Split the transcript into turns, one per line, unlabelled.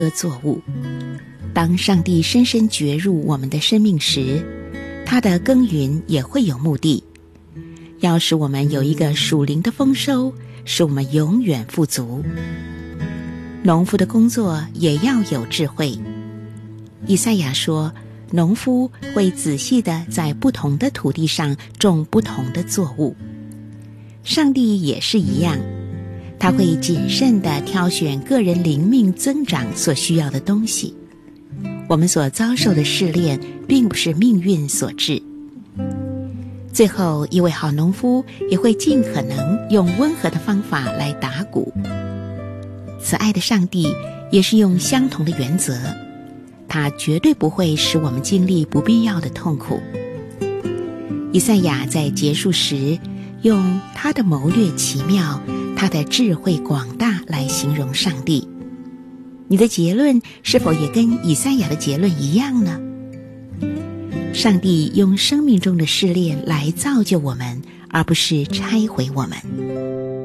作物。当上帝深深掘入我们的生命时，他的耕耘也会有目的，要使我们有一个属灵的丰收，使我们永远富足。农夫的工作也要有智慧。以赛亚说，农夫会仔细地在不同的土地上种不同的作物。上帝也是一样，他会谨慎地挑选个人灵命增长所需要的东西。我们所遭受的试炼并不是命运所致。最后，一位好农夫也会尽可能用温和的方法来打谷。慈爱的上帝也是用相同的原则，他绝对不会使我们经历不必要的痛苦。以赛亚在结束时用他的谋略奇妙，他的智慧广大来形容上帝。你的结论是否也跟以赛亚的结论一样呢？上帝用生命中的试炼来造就我们，而不是拆毁我们。